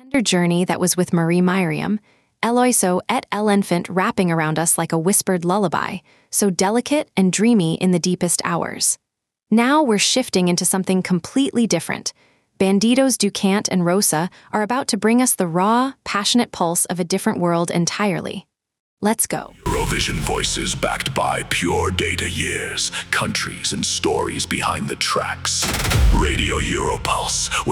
tender journey that was with Marie Myriam, Eloiso et l'enfant wrapping around us like a whispered lullaby, so delicate and dreamy in the deepest hours. Now we're shifting into something completely different. Bandidos Ducant and Rosa are about to bring us the raw, passionate pulse of a different world entirely. Let's go. Eurovision voices backed by pure data years, countries and stories behind the tracks. Radio Europulse with